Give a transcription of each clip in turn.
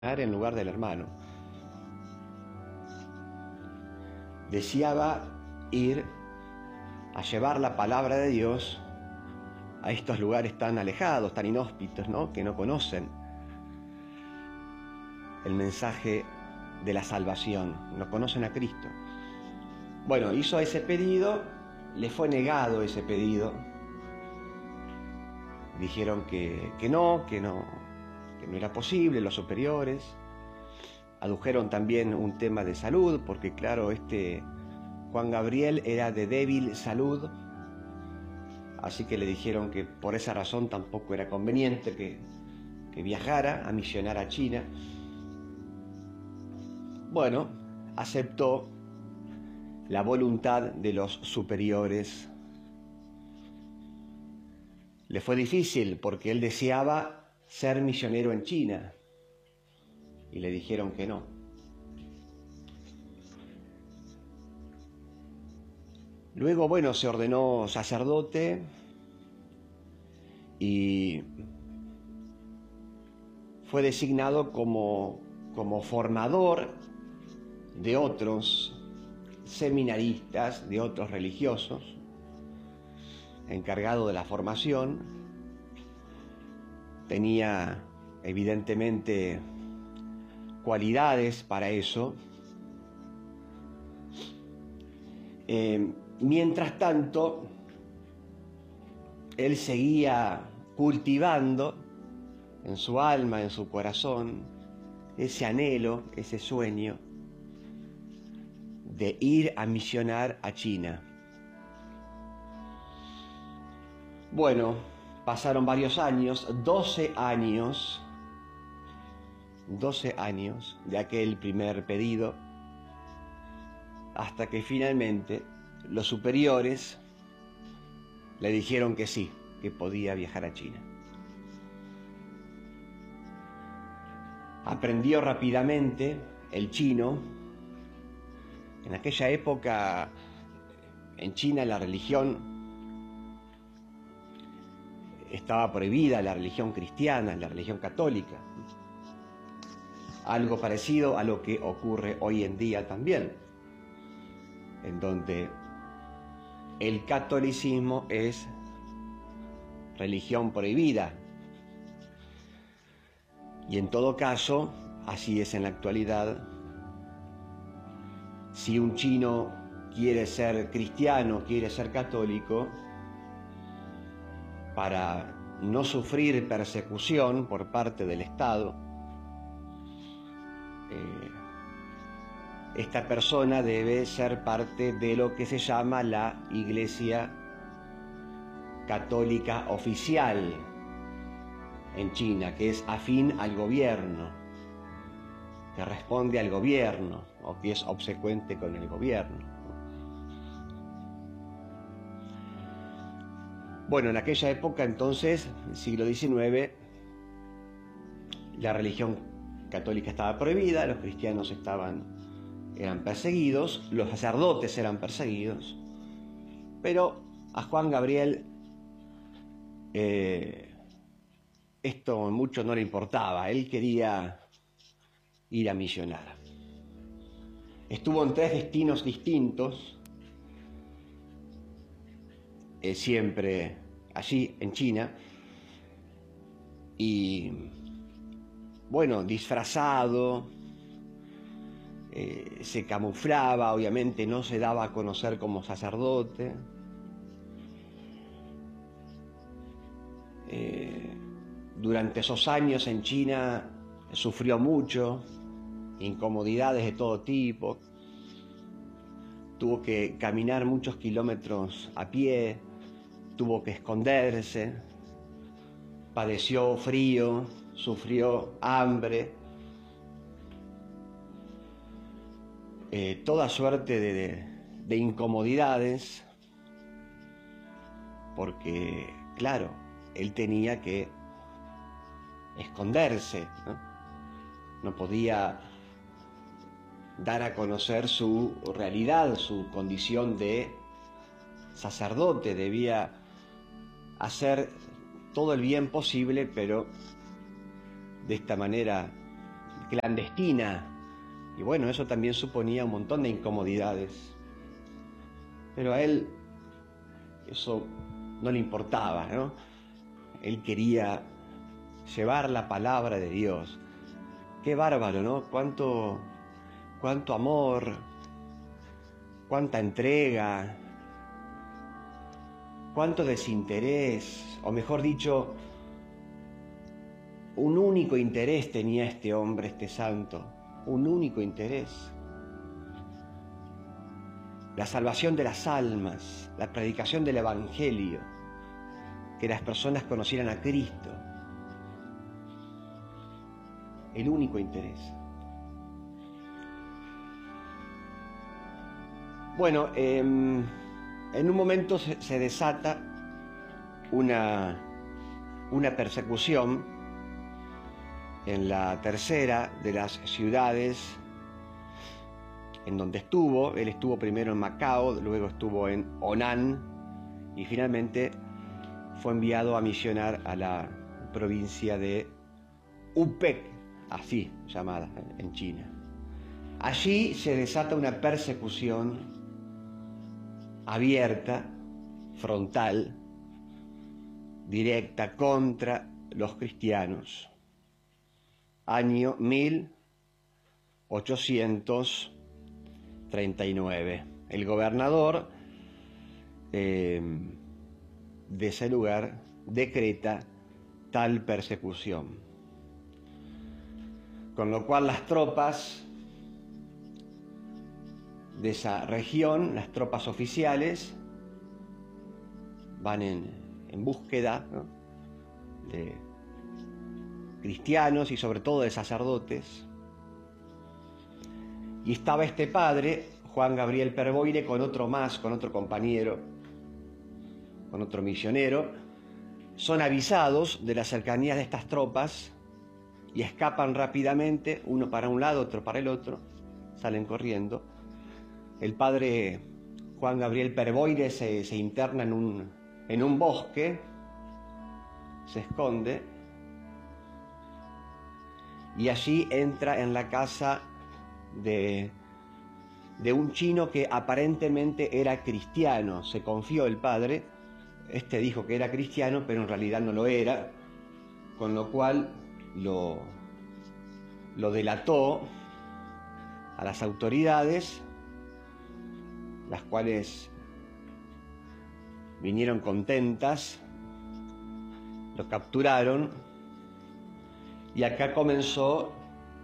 en lugar del hermano. Deseaba ir a llevar la palabra de Dios a estos lugares tan alejados, tan inhóspitos, ¿no? Que no conocen el mensaje de la salvación, no conocen a Cristo. Bueno, hizo ese pedido, le fue negado ese pedido. Dijeron que no era posible, los superiores. Adujeron también un tema de salud, porque claro, Juan Gabriel era de débil salud, así que le dijeron que por esa razón tampoco era conveniente que viajara a misionar a China. Bueno, aceptó la voluntad de los superiores. Le fue difícil porque él deseaba ser misionero en China y le dijeron que no. Luego, bueno, se ordenó sacerdote y fue designado como formador de otros seminaristas, de otros religiosos, encargado de la formación. Tenía evidentemente cualidades para eso. Mientras tanto, él seguía cultivando en su alma, en su corazón, ese anhelo, ese sueño de ir a misionar a China. Bueno, pasaron varios años, 12 años de aquel primer pedido, hasta que finalmente los superiores le dijeron que sí, que podía viajar a China. Aprendió rápidamente el chino. En aquella época, en China, la religión estaba prohibida, la religión cristiana, la religión católica. Algo parecido a lo que ocurre hoy en día también, en donde el catolicismo es religión prohibida. Y en todo caso, así es en la actualidad. Si un chino quiere ser cristiano, quiere ser católico, para no sufrir persecución por parte del Estado, esta persona debe ser parte de lo que se llama la Iglesia Católica Oficial en China, que es afín al gobierno, que responde al gobierno o que es obsecuente con el gobierno. Bueno, en aquella época entonces, siglo XIX, la religión católica estaba prohibida, los cristianos eran perseguidos, los sacerdotes eran perseguidos, pero a Juan Gabriel esto mucho no le importaba. Él quería ir a misionar. Estuvo en 3 destinos distintos, siempre allí en China, y bueno, disfrazado, se camuflaba, obviamente no se daba a conocer como sacerdote. Durante esos años en China sufrió mucho, incomodidades de todo tipo, tuvo que caminar muchos kilómetros a pie, tuvo que esconderse, padeció frío, sufrió hambre, toda suerte de incomodidades, porque, claro, él tenía que esconderse, ¿no? No podía dar a conocer su realidad, su condición de sacerdote. Debía hacer todo el bien posible, pero de esta manera clandestina. Y bueno, eso también suponía un montón de incomodidades. Pero a él eso no le importaba, ¿no? Él quería llevar la palabra de Dios. Qué bárbaro, ¿no? Cuánto amor, cuánta entrega, cuánto desinterés, o mejor dicho, un único interés tenía este hombre, este santo, un único interés. La salvación de las almas, la predicación del Evangelio, que las personas conocieran a Cristo. El único interés. Bueno, en un momento se desata una persecución en la tercera de las ciudades en donde estuvo. Él estuvo primero en Macao, luego estuvo en Honan y finalmente fue enviado a misionar a la provincia de Upec, así llamada en China. Allí se desata una persecución abierta, frontal, directa contra los cristianos. Año 1839. El gobernador de ese lugar decreta tal persecución. Con lo cual las tropas de esa región, las tropas oficiales, van en búsqueda, ¿no?, de cristianos y sobre todo de sacerdotes. Y estaba este padre, Juan Gabriel Perboire, con otro más, con otro compañero, con otro misionero. Son avisados de las cercanías de estas tropas y escapan rápidamente, uno para un lado, otro para el otro, salen corriendo. El padre Juan Gabriel Perboire se interna en un bosque, se esconde y allí entra en la casa de un chino que aparentemente era cristiano. Se confió el padre, dijo que era cristiano, pero en realidad no lo era, con lo cual lo delató a las autoridades, las cuales vinieron contentas, lo capturaron y acá comenzó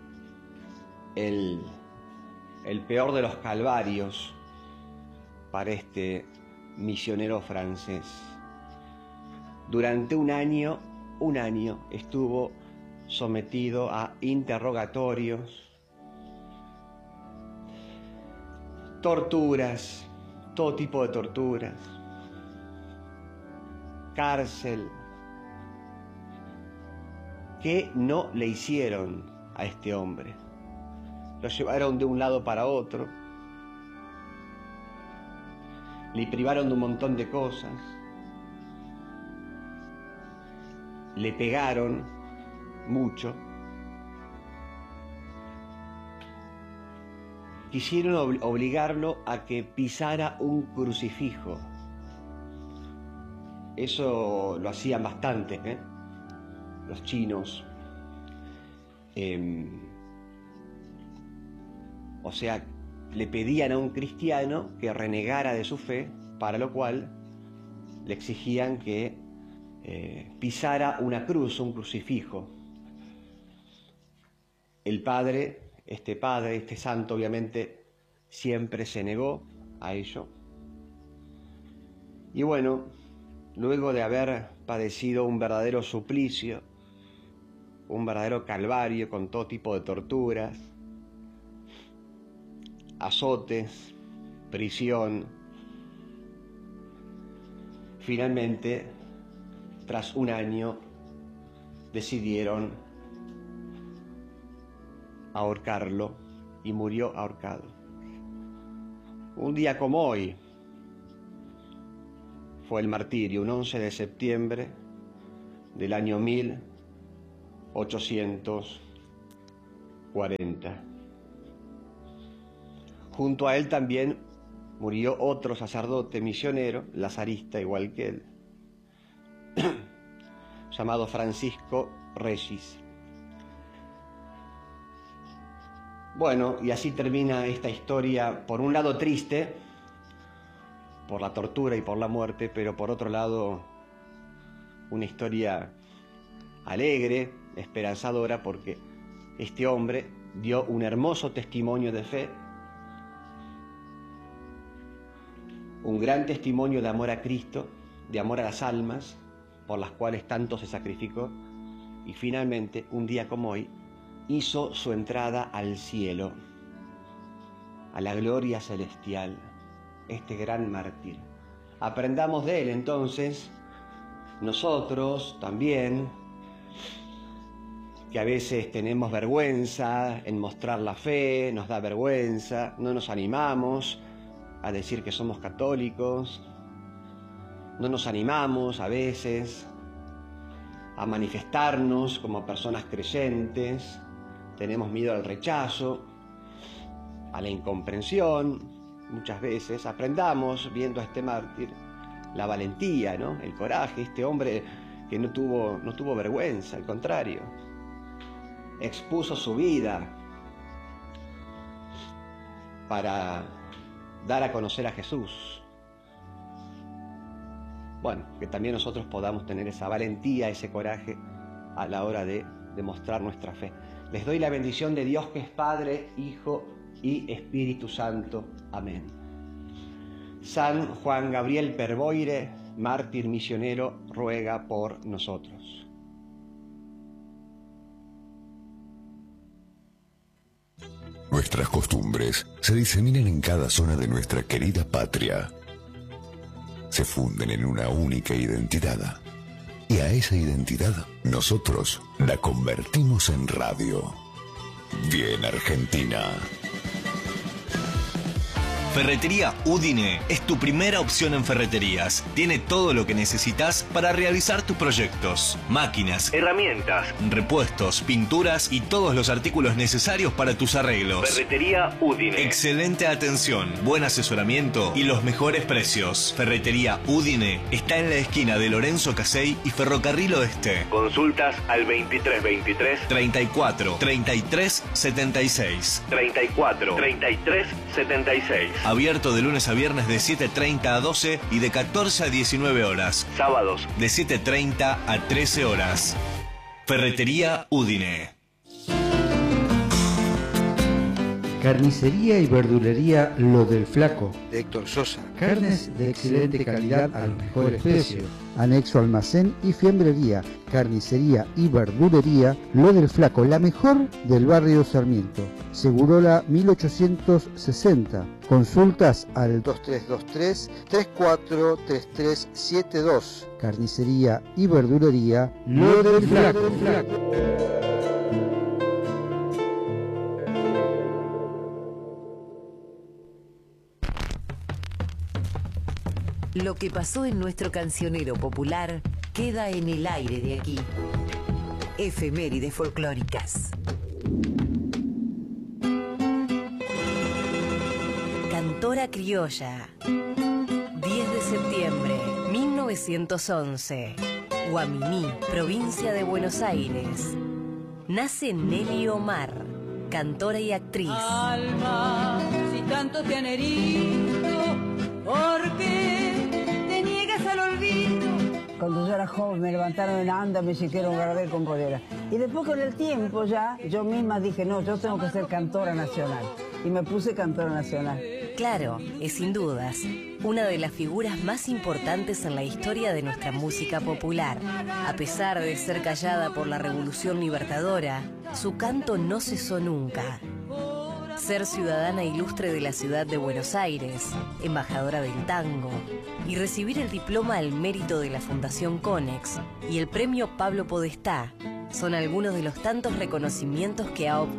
el peor de los calvarios para este misionero francés. Durante un año estuvo sometido a interrogatorios, torturas, todo tipo de torturas, cárcel. ¿Qué no le hicieron a este hombre? Lo llevaron de un lado para otro, le privaron de un montón de cosas, le pegaron mucho, quisieron obligarlo a que pisara un crucifijo. Eso lo hacían bastante, los chinos. O sea, le pedían a un cristiano que renegara de su fe, para lo cual le exigían que pisara una cruz, un crucifijo. El padre, este santo, obviamente siempre se negó a ello. Y bueno, luego de haber padecido un verdadero suplicio, un verdadero calvario con todo tipo de torturas, azotes, prisión, finalmente, tras un año, decidieron ahorcarlo y murió ahorcado. Un día como hoy fue el martirio, un 11 de septiembre del año 1839. 40. Junto a él también murió otro sacerdote misionero, lazarista igual que él, llamado Francisco Regis. Bueno, y así termina esta historia, por un lado triste, por la tortura y por la muerte, pero por otro lado una historia alegre, esperanzadora, porque este hombre dio un hermoso testimonio de fe, un gran testimonio de amor a Cristo, de amor a las almas, por las cuales tanto se sacrificó, y finalmente, un día como hoy, hizo su entrada al cielo, a la gloria celestial, este gran mártir. Aprendamos de él entonces, nosotros también, que a veces tenemos vergüenza en mostrar la fe, nos da vergüenza, no nos animamos a decir que somos católicos, no nos animamos a veces a manifestarnos como personas creyentes, tenemos miedo al rechazo, a la incomprensión. Muchas veces aprendamos viendo a este mártir la valentía, ¿no? El coraje, este hombre que no tuvo vergüenza, al contrario, expuso su vida para dar a conocer a Jesús. Bueno, que también nosotros podamos tener esa valentía, ese coraje a la hora de demostrar nuestra fe. Les doy la bendición de Dios, que es Padre, Hijo y Espíritu Santo. Amén. San Juan Gabriel Perboire, mártir misionero, ruega por nosotros. Nuestras costumbres se diseminan en cada zona de nuestra querida patria. Se funden en una única identidad. Y a esa identidad nosotros la convertimos en radio. Bien Argentina. Ferretería Udine es tu primera opción en ferreterías. Tiene todo lo que necesitas para realizar tus proyectos. Máquinas, herramientas, repuestos, pinturas y todos los artículos necesarios para tus arreglos. Ferretería Udine. Excelente atención, buen asesoramiento y los mejores precios. Ferretería Udine está en la esquina de Lorenzo Casey y Ferrocarril Oeste. Consultas al 2323 34 33 76. 34 33 76. Abierto de lunes a viernes de 7:30 a 12 y de 14 a 19 horas. Sábados de 7:30 a 13 horas. Ferretería Udine. Carnicería y verdulería Lo del Flaco, de Héctor Sosa. carnes de excelente calidad a los mejores precios. Anexo almacén y fiambrería, carnicería y verdulería Lo del Flaco, la mejor del barrio Sarmiento. Segurola 1860. Consultas al 2323-343372. Carnicería y verdulería Lo del Flaco. Lo que pasó en nuestro cancionero popular queda en el aire de aquí. Efemérides folclóricas. Cantora criolla. 10 de septiembre, 1911. Guaminí, provincia de Buenos Aires. Nace Nelly Omar, cantora y actriz. Alma, si tanto te han herido, ¿por qué te niegas al olvido? Cuando yo era joven me levantaron en anda, me hicieron Gardel con bolera. Y después con el tiempo ya, yo misma dije, no, yo tengo que ser cantora nacional. Y me puse cantora nacional. Claro, es sin dudas una de las figuras más importantes en la historia de nuestra música popular. A pesar de ser callada por la Revolución Libertadora, su canto no cesó nunca. Ser ciudadana ilustre de la ciudad de Buenos Aires, embajadora del tango, y recibir el diploma al mérito de la Fundación Conex y el premio Pablo Podestá son algunos de los tantos reconocimientos que ha obtenido.